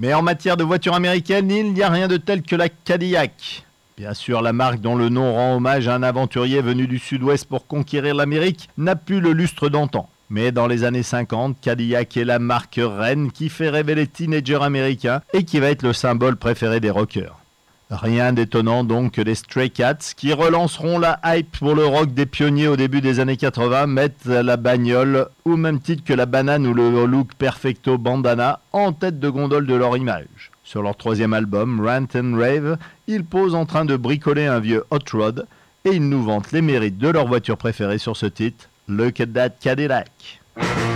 Mais en matière de voitures américaines, il n'y a rien de tel que la Cadillac. Bien sûr, la marque dont le nom rend hommage à un aventurier venu du sud-ouest pour conquérir l'Amérique n'a plus le lustre d'antan. Mais dans les années 50, Cadillac est la marque reine qui fait rêver les teenagers américains et qui va être le symbole préféré des rockers. Rien d'étonnant donc que les Stray Cats, qui relanceront la hype pour le rock des pionniers au début des années 80, mettent la bagnole, au même titre que la banane ou le look perfecto bandana, en tête de gondole de leur image. Sur leur troisième album, Rant and Rave, ils posent en train de bricoler un vieux hot rod et ils nous vantent les mérites de leur voiture préférée sur ce titre, Look at that Cadillac.